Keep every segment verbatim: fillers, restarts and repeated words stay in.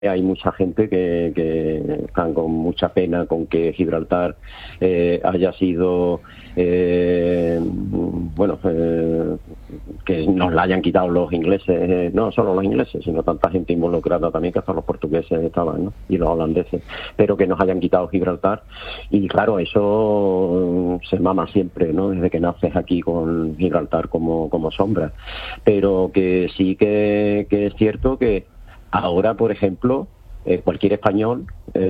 hay mucha gente que, que están con mucha pena con que Gibraltar eh, haya sido, eh, bueno, eh, que nos la hayan quitado los ingleses, eh, no solo los ingleses, sino tanta gente involucrada también, que hasta los portugueses estaban, ¿no? Y los holandeses, pero que nos hayan quitado Gibraltar. Y claro, eso se mama siempre, ¿no? Desde que naces aquí con Gibraltar como, como sombra. Pero que sí que, que es cierto que ahora, por ejemplo, eh, cualquier español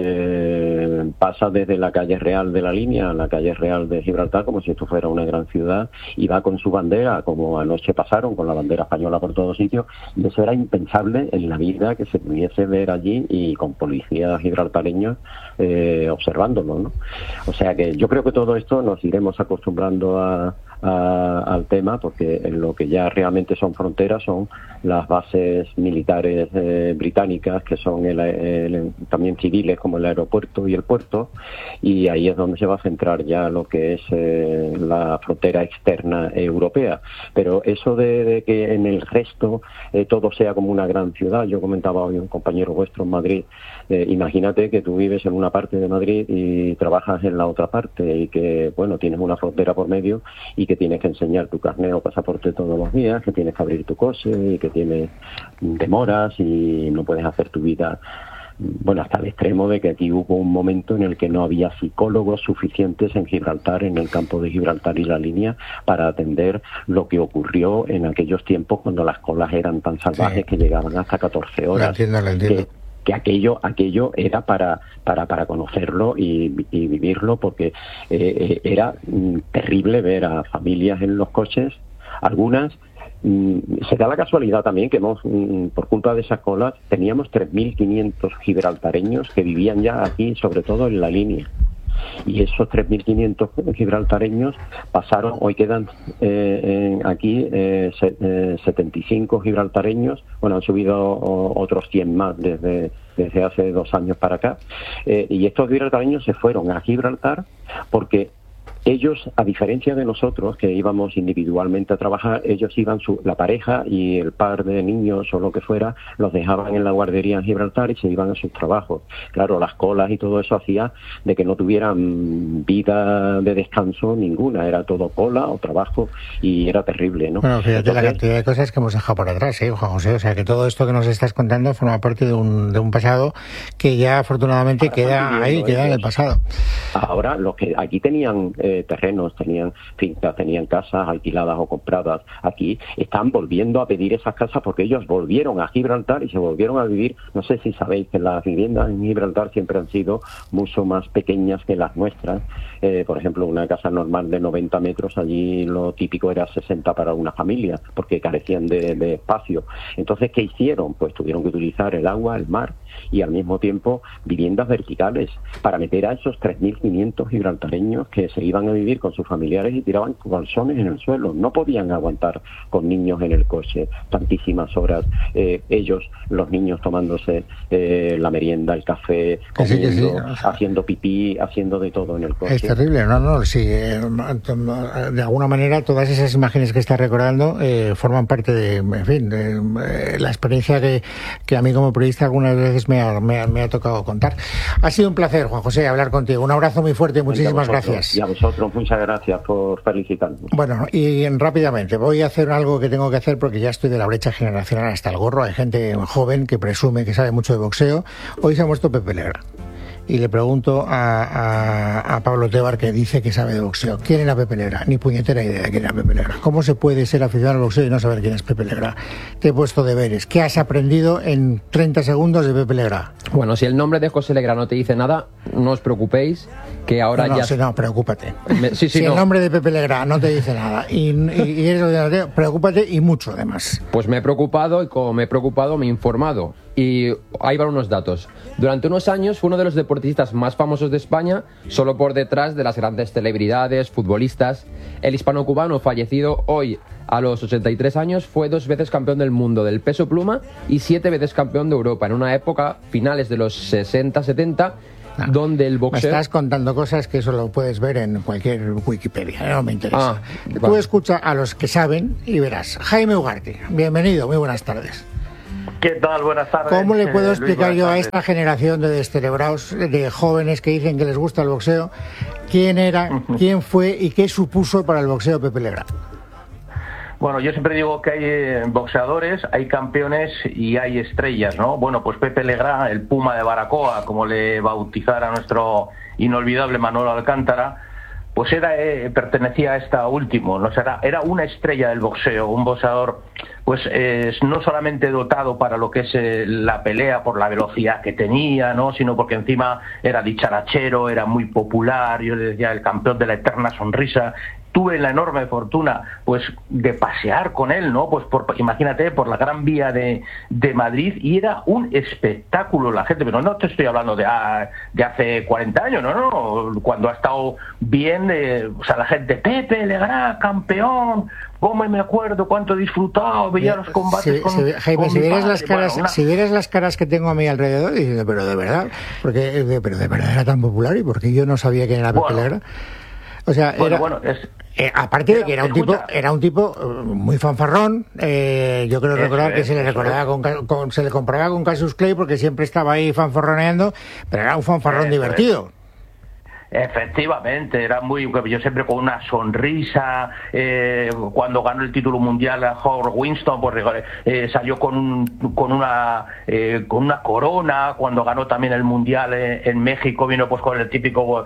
eh, pasa desde la calle Real de la Línea a la calle Real de Gibraltar como si esto fuera una gran ciudad, y va con su bandera, como anoche pasaron, con la bandera española por todos sitios, y eso era impensable en la vida que se pudiese ver allí, y con policías gibraltareños eh, observándolo, ¿no? O sea que yo creo que todo esto nos iremos acostumbrando a A, al tema, porque en lo que ya realmente son fronteras son las bases militares eh, británicas, que son el, el, también civiles, como el aeropuerto y el puerto, y ahí es donde se va a centrar ya lo que es eh, la frontera externa europea. Pero eso de, de que en el resto eh, todo sea como una gran ciudad, yo comentaba hoy un compañero vuestro en Madrid, eh, imagínate que tú vives en una parte de Madrid y trabajas en la otra parte, y que, bueno, tienes una frontera por medio, y que tienes que enseñar tu carnet o pasaporte todos los días, que tienes que abrir tu coche y que tienes demoras y no puedes hacer tu vida, bueno, hasta el extremo de que aquí hubo un momento en el que no había psicólogos suficientes en Gibraltar, en el campo de Gibraltar y la Línea, para atender lo que ocurrió en aquellos tiempos cuando las colas eran tan salvajes, sí, que llegaban hasta catorce horas. Lo entiendo, lo entiendo. Que, que aquello aquello era para para para conocerlo y, y vivirlo, porque eh, era mm, terrible ver a familias en los coches, algunas. Mm, se da la casualidad también que hemos, mm, por culpa de esas colas, teníamos tres mil quinientos gibraltareños que vivían ya aquí, sobre todo en la Línea. Y esos tres mil quinientos gibraltareños pasaron, hoy quedan eh, en, aquí eh, se, eh, setenta y cinco gibraltareños, bueno, han subido o, otros cien más desde, desde hace dos años para acá, eh, y estos gibraltareños se fueron a Gibraltar porque ellos, a diferencia de nosotros, que íbamos individualmente a trabajar, ellos iban, su, la pareja y el par de niños o lo que fuera, los dejaban en la guardería en Gibraltar y se iban a sus trabajos. Claro, las colas y todo eso hacía de que no tuvieran vida de descanso ninguna, era todo cola o trabajo, y era terrible, ¿no? Bueno, fíjate Entonces, la cantidad de cosas que hemos dejado por atrás, ¿eh, Juan José? O sea, que todo esto que nos estás contando forma parte de un, de un pasado que ya afortunadamente queda ahí, queda en el pasado. Ahora, los que aquí tenían eh, terrenos, tenían fincas, tenían casas alquiladas o compradas aquí, están volviendo a pedir esas casas porque ellos volvieron a Gibraltar y se volvieron a vivir. No sé si sabéis que las viviendas en Gibraltar siempre han sido mucho más pequeñas que las nuestras. Eh, por ejemplo, una casa normal de noventa metros, allí lo típico era sesenta para una familia, porque carecían de, de espacio. Entonces, ¿qué hicieron? Pues tuvieron que utilizar el agua, el mar, y al mismo tiempo viviendas verticales para meter a esos tres mil quinientos gibraltareños que se iban a vivir con sus familiares y tiraban calzones en el suelo. No podían aguantar con niños en el coche tantísimas horas, eh, ellos, los niños tomándose eh, la merienda, el café, comiendo, sí, sí, o sea, haciendo pipí, haciendo de todo en el coche. Es terrible, no, no, sí, eh, de alguna manera todas esas imágenes que estás recordando eh, forman parte de, en fin, de, eh, la experiencia que, que a mí como periodista algunas veces me ha, me, ha, me ha tocado contar. Ha sido un placer, Juan José, hablar contigo. Un abrazo muy fuerte y muchísimas y vosotros, gracias. Y a vosotros, muchas gracias por felicitarnos. Bueno, y rápidamente, voy a hacer algo que tengo que hacer porque ya estoy de la brecha generacional hasta el gorro. Hay gente joven que presume que sabe mucho de boxeo. Hoy se ha muerto Pepe Legra. Y le pregunto a, a, a Pablo Tebar, que dice que sabe de boxeo. ¿Quién era Pepe Legra? Ni puñetera idea de quién era Pepe Legra. ¿Cómo se puede ser aficionado al boxeo y no saber quién es Pepe Legra? Te he puesto deberes. ¿Qué has aprendido en treinta segundos de Pepe Legra? Bueno, si el nombre de José Legra no te dice nada, no os preocupéis, que ahora no, no, ya... Sí, no, preocúpate. Me, sí, sí, si no. el nombre de Pepe Legra no te dice nada y, y, y eres ordinario, preocúpate y mucho además. Pues me he preocupado y como me he preocupado me he informado. Y ahí van unos datos. Durante unos años fue uno de los deportistas más famosos de España, solo por detrás de las grandes celebridades, futbolistas. El hispano-cubano, fallecido hoy a los ochenta y tres años, fue dos veces campeón del mundo del peso pluma y siete veces campeón de Europa, en una época, finales de los sesenta setenta, No, donde el boxeo... Me estás contando cosas que eso lo puedes ver en cualquier Wikipedia, no me interesa. Ah, Tú vale. escucha a los que saben y verás. Jaime Ugarte, bienvenido, muy buenas tardes. ¿Qué tal? Buenas tardes. ¿Cómo le puedo explicar eh, yo a esta generación de descerebrados, de jóvenes que dicen que les gusta el boxeo, quién era, quién fue y qué supuso para el boxeo Pepe Legrand? Bueno, yo siempre digo que hay boxeadores, hay campeones y hay estrellas, ¿no? Bueno, pues Pepe Legrand, el Puma de Baracoa, como le bautizara nuestro inolvidable Manolo Alcántara, pues era eh, pertenecía a esta último, ¿no? Era, era una estrella del boxeo, un boxeador pues eh, no solamente dotado para lo que es eh, la pelea por la velocidad que tenía, ¿no? Sino porque encima era dicharachero, era muy popular, yo le decía el campeón de la eterna sonrisa. Tuve la enorme fortuna pues de pasear con él, ¿no? Pues por, imagínate, por la Gran Vía de, de Madrid, y era un espectáculo la gente, pero no te estoy hablando de, de hace cuarenta años, no, no, cuando ha estado bien, eh, o sea, la gente, Pepe Legrand, campeón, cómo me acuerdo, cuánto he disfrutado, veía los combates si, con, si, Jaime, con si vieras padre, las caras, bueno, una... si vieras las caras que tengo a mi alrededor, diciendo, pero de verdad, porque pero de verdad era tan popular y porque yo no sabía quién era Pepe bueno, Legrand. O sea, bueno, era, bueno, es... Eh, aparte de que era un tipo, era un tipo muy fanfarrón, eh, yo creo recordar que se le recordaba con, con, se le comparaba con Cassius Clay porque siempre estaba ahí fanfarroneando, pero era un fanfarrón eso divertido. Es. Efectivamente, era muy, yo siempre con una sonrisa, eh, cuando ganó el título mundial a Howard Winston, pues eh, salió con un, con una eh, con una corona. Cuando ganó también el mundial eh, en México, vino pues con el típico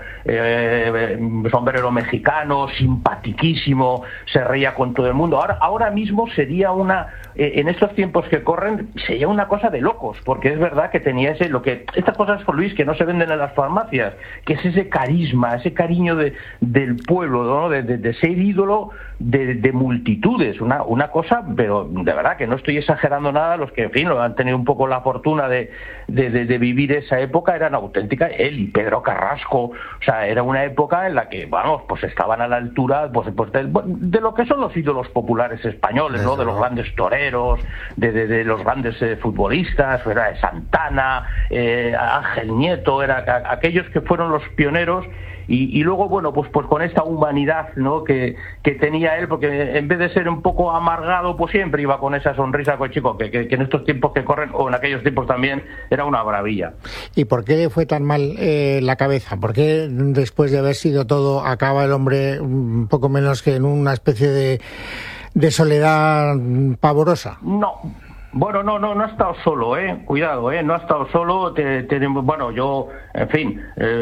eh, sombrero mexicano, simpatiquísimo, se reía con todo el mundo. Ahora, ahora mismo sería una, eh, en estos tiempos que corren, sería una cosa de locos, porque es verdad que tenía ese, lo que, estas cosas, Juan Luis, que no se venden en las farmacias, que es ese cariño, ese cariño de, del pueblo, ¿no? de, de, de ser ídolo de, de multitudes, una, una cosa, pero de verdad que no estoy exagerando nada, los que, en fin, han tenido un poco la fortuna de, de, de, de vivir esa época, eran auténticas, él y Pedro Carrasco, o sea, era una época en la que, vamos, pues estaban a la altura pues, pues de, de lo que son los ídolos populares españoles, ¿no? De los grandes toreros, de, de, de los grandes eh, futbolistas, era de Santana, eh, Ángel Nieto, era a, aquellos que fueron los pioneros. Y, y luego, bueno, pues, pues con esta humanidad, ¿no? que, que tenía él, porque en vez de ser un poco amargado, pues siempre iba con esa sonrisa, pues chico, que, que, que en estos tiempos que corren, o en aquellos tiempos también, era una maravilla. ¿Y por qué le fue tan mal eh, la cabeza? ¿Por qué después de haber sido todo, acaba el hombre un poco menos que en una especie de, de soledad pavorosa? No. Bueno, no, no, no ha estado solo, eh, cuidado, eh, no ha estado solo. Te, te, bueno, yo, en fin,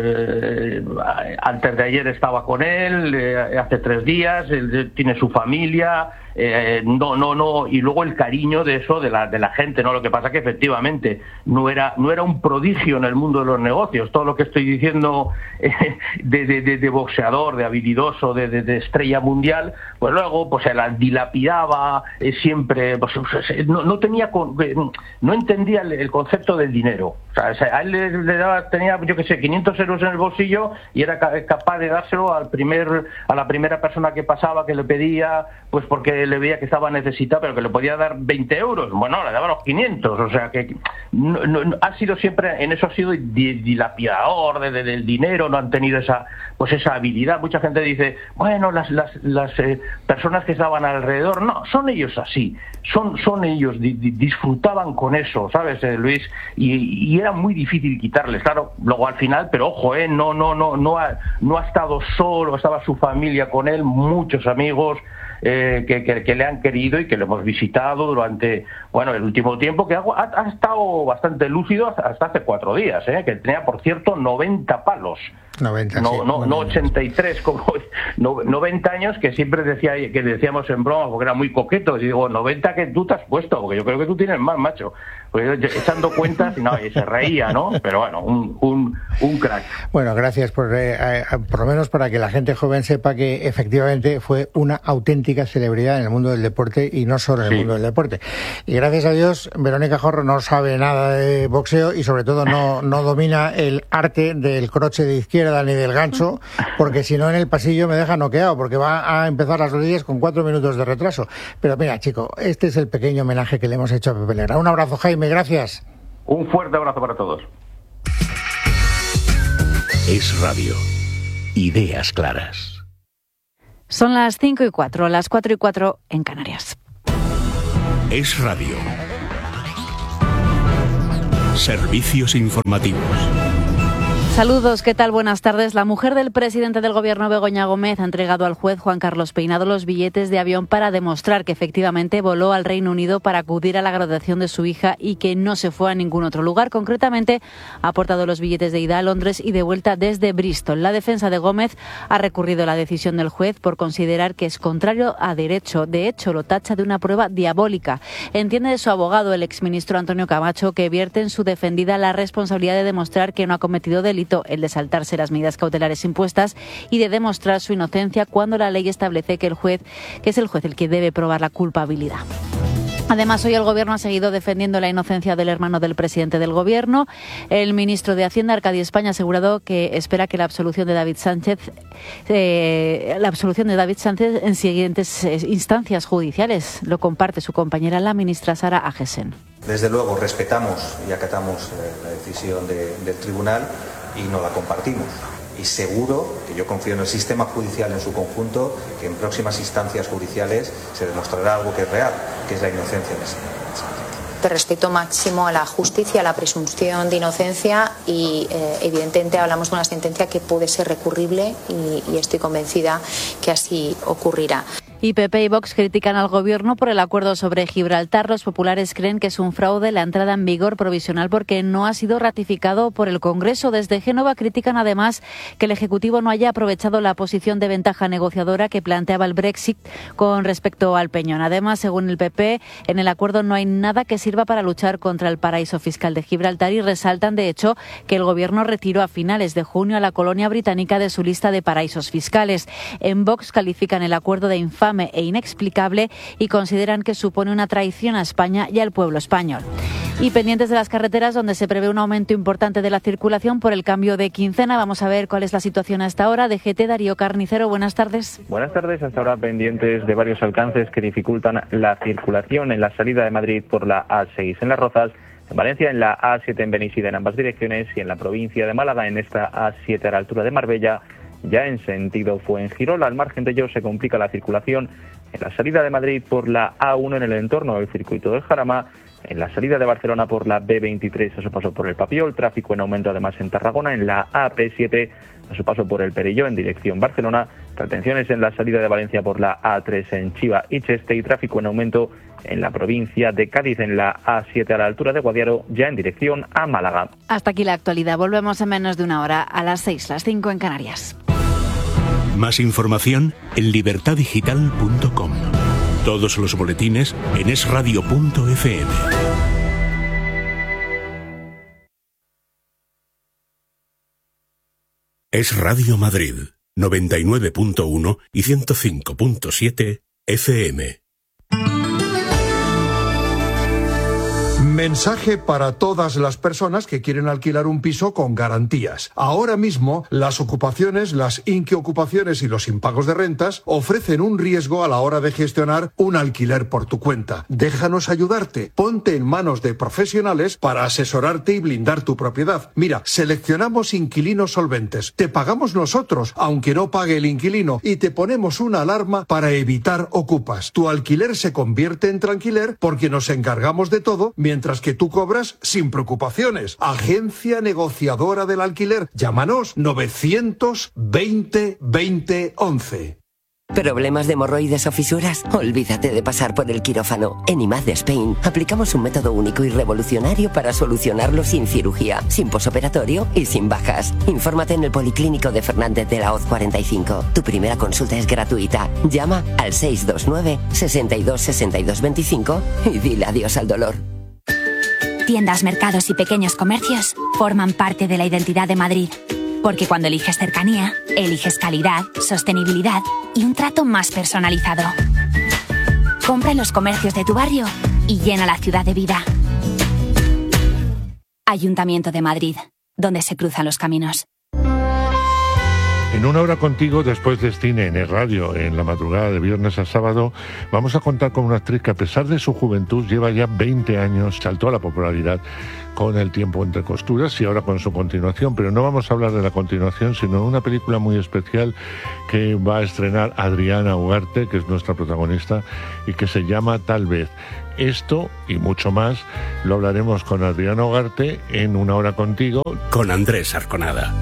eh, antes de ayer estaba con él, eh, hace tres días, él tiene su familia. Eh, no, no, no, y luego el cariño de eso, de la, de la gente, ¿no? Lo que pasa que efectivamente no era, no era un prodigio en el mundo de los negocios. Todo lo que estoy diciendo eh, de, de, de, de boxeador, de habilidoso, de, de, de estrella mundial, pues luego pues se la dilapidaba, eh, siempre, pues, no, no tenía, no entendía el, el concepto del dinero. O sea, a él le, le daba, tenía, yo qué sé, quinientos euros en el bolsillo y era capaz de dárselo al primer, a la primera persona que pasaba, que le pedía, pues porque le veía que estaba necesitado, pero que le podía dar veinte euros. Bueno, le daba los quinientos. O sea, que no, no, ha sido siempre, en eso ha sido dilapidador de, de, del dinero, no han tenido esa pues esa habilidad. Mucha gente dice, bueno, las las, las eh, personas que estaban alrededor, no, son ellos así, son son ellos, di, di, disfrutaban con eso, ¿sabes, eh, Luis? Y, y era muy difícil quitarles, claro, luego al final, pero ojo, eh, no, no, no, no ha, no ha estado solo, estaba su familia con él, muchos amigos, Eh, que, que, que le han querido y que lo hemos visitado durante, bueno, el último tiempo, que ha, ha estado bastante lúcido hasta, hasta hace cuatro días, ¿eh? Que tenía, por cierto, noventa palos. noventa, no, sí, no, no ochenta y tres, como no, noventa años, que siempre decía que decíamos en broma, porque era muy coqueto, y digo, noventa que tú te has puesto, porque yo creo que tú tienes más, macho. Pues echando cuentas, y no, y se reía, ¿no? Pero bueno, un, un, un crack. Bueno, gracias por, eh, eh, por lo menos para que la gente joven sepa que efectivamente fue una auténtica celebridad en el mundo del deporte y no solo en el sí. mundo del deporte. Y gracias a Dios, Verónica Jorro no sabe nada de boxeo y sobre todo no, no domina el arte del croche de izquierda ni del gancho, porque si no en el pasillo me deja noqueado, porque va a empezar las rodillas con cuatro minutos de retraso. Pero mira, chico, este es el pequeño homenaje que le hemos hecho a Pepe Legrand. Un abrazo, Jaime. Gracias. Un fuerte abrazo para todos. Es Radio. Ideas claras. Son las cinco y cuatro, las cuatro y cuatro en Canarias. Es Radio. Servicios informativos. Saludos, ¿qué tal? Buenas tardes. La mujer del presidente del Gobierno, Begoña Gómez, ha entregado al juez Juan Carlos Peinado los billetes de avión para demostrar que efectivamente voló al Reino Unido para acudir a la graduación de su hija y que no se fue a ningún otro lugar. Concretamente, ha aportado los billetes de ida a Londres y de vuelta desde Bristol. La defensa de Gómez ha recurrido la decisión del juez por considerar que es contrario a derecho. De hecho, lo tacha de una prueba diabólica. Entiende de su abogado, el exministro Antonio Camacho, que vierte en su defendida la responsabilidad de demostrar que no ha cometido delito, el de saltarse las medidas cautelares impuestas y de demostrar su inocencia cuando la ley establece que el juez, que es el juez el que debe probar la culpabilidad. Además, hoy el Gobierno ha seguido defendiendo la inocencia del hermano del presidente del Gobierno. El ministro de Hacienda, Arcadio España, ha asegurado que espera que la absolución de David Sánchez, eh, la absolución de David Sánchez en siguientes instancias judiciales. Lo comparte su compañera, la ministra Sara Agesen. Desde luego respetamos y acatamos eh, la decisión de, del tribunal y no la compartimos. Y seguro que yo confío en el sistema judicial en su conjunto, que en próximas instancias judiciales se demostrará algo que es real, que es la inocencia de ese señor. De respeto máximo a la justicia, a la presunción de inocencia y eh, evidentemente hablamos de una sentencia que puede ser recurrible y, y estoy convencida que así ocurrirá. Y P P y Vox critican al Gobierno por el acuerdo sobre Gibraltar. Los populares creen que es un fraude la entrada en vigor provisional porque no ha sido ratificado por el Congreso. Desde Génova critican además que el Ejecutivo no haya aprovechado la posición de ventaja negociadora que planteaba el Brexit con respecto al Peñón. Además, según el P P, en el acuerdo no hay nada que sirva para luchar contra el paraíso fiscal de Gibraltar y resaltan, de hecho, que el Gobierno retiró a finales de junio a la colonia británica de su lista de paraísos fiscales. En Vox califican el acuerdo de infame e inexplicable y consideran que supone una traición a España y al pueblo español. Y pendientes de las carreteras, donde se prevé un aumento importante de la circulación por el cambio de quincena. Vamos a ver cuál es la situación hasta ahora. D G T, Darío Carnicero, buenas tardes. Buenas tardes. Hasta ahora pendientes de varios alcances que dificultan la circulación en la salida de Madrid por la A seis en Las Rozas, en Valencia en la A siete en Benissida en ambas direcciones y en la provincia de Málaga en esta A siete a la altura de Marbella, ya en sentido Fuengirola. Al margen de ello se complica la circulación en la salida de Madrid por la A uno en el entorno del circuito del Jarama, en la salida de Barcelona por la B veintitrés a su paso por el Papiol, tráfico en aumento además en Tarragona, en la A P siete a su paso por el Perelló en dirección Barcelona, retenciones en la salida de Valencia por la A tres en Chiva y Cheste y tráfico en aumento en la provincia de Cádiz en la A siete a la altura de Guadiaro, ya en dirección a Málaga. Hasta aquí la actualidad. Volvemos en menos de una hora a las seis, las cinco en Canarias. Más información en libertad digital punto com. Todos los boletines en es radio punto efe eme. Es Radio Madrid, noventa y nueve punto uno y ciento cinco punto siete efe eme. Mensaje para todas las personas que quieren alquilar un piso con garantías. Ahora mismo, las ocupaciones, las inquiocupaciones y los impagos de rentas ofrecen un riesgo a la hora de gestionar un alquiler por tu cuenta. Déjanos ayudarte. Ponte en manos de profesionales para asesorarte y blindar tu propiedad. Mira, seleccionamos inquilinos solventes. Te pagamos nosotros, aunque no pague el inquilino, y te ponemos una alarma para evitar ocupas. Tu alquiler se convierte en tranquiler porque nos encargamos de todo, mientras que tú cobras sin preocupaciones. Agencia negociadora del alquiler. Llámanos novecientos veinte veinte once. ¿Problemas de hemorroides o fisuras? Olvídate de pasar por el quirófano. En I M A D de Spain aplicamos un método único y revolucionario para solucionarlo sin cirugía, sin posoperatorio y sin bajas. Infórmate en el Policlínico de Fernández de la Hoz cuarenta y cinco. Tu primera consulta es gratuita. Llama al seis dos nueve, seis dos, seis dos dos cinco y dile adiós al dolor. Tiendas, mercados y pequeños comercios forman parte de la identidad de Madrid. Porque cuando eliges cercanía, eliges calidad, sostenibilidad y un trato más personalizado. Compra en los comercios de tu barrio y llena la ciudad de vida. Ayuntamiento de Madrid, donde se cruzan los caminos. En Una Hora Contigo, después de cine en el radio, en la madrugada de viernes a sábado, vamos a contar con una actriz que, a pesar de su juventud, lleva ya veinte años, saltó a la popularidad con El tiempo entre costuras y ahora con su continuación. Pero no vamos a hablar de la continuación, sino de una película muy especial que va a estrenar Adriana Ugarte, que es nuestra protagonista, y que se llama Tal vez. Esto y mucho más lo hablaremos con Adriana Ugarte en Una Hora Contigo, con Andrés Arconada.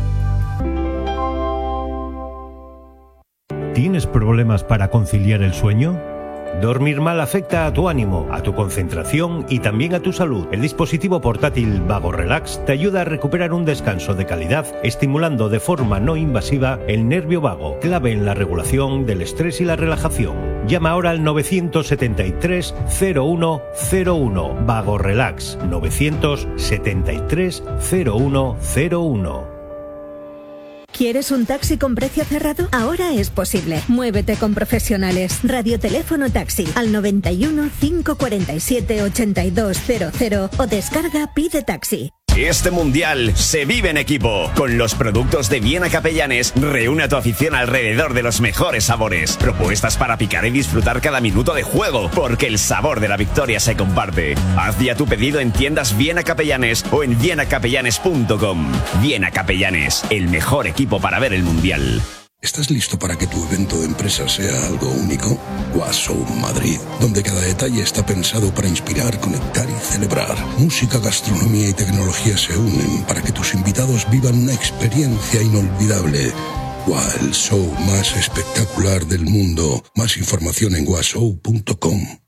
¿Tienes problemas para conciliar el sueño? Dormir mal afecta a tu ánimo, a tu concentración y también a tu salud. El dispositivo portátil Vago Relax te ayuda a recuperar un descanso de calidad, estimulando de forma no invasiva el nervio vago, clave en la regulación del estrés y la relajación. Llama ahora al nueve siete tres, cero uno cero uno. Vago Relax, nueve siete tres, cero uno cero uno. ¿Quieres un taxi con precio cerrado? Ahora es posible. Muévete con profesionales. Radioteléfono taxi al noventa y uno, cinco cuarenta y siete, ochenta y dos cero cero o descarga Pide Taxi. Este mundial se vive en equipo. Con los productos de Viena Capellanes, reúne a tu afición alrededor de los mejores sabores. Propuestas para picar y disfrutar cada minuto de juego, porque el sabor de la victoria se comparte. Haz ya tu pedido en tiendas Viena Capellanes o en viena capellanes punto com. Viena Capellanes, el mejor equipo para ver el mundial. ¿Estás listo para que tu evento de empresa sea algo único? Washow Madrid, donde cada detalle está pensado para inspirar, conectar y celebrar. Música, gastronomía y tecnología se unen para que tus invitados vivan una experiencia inolvidable. Wow, el show más espectacular del mundo. Más información en washow punto com.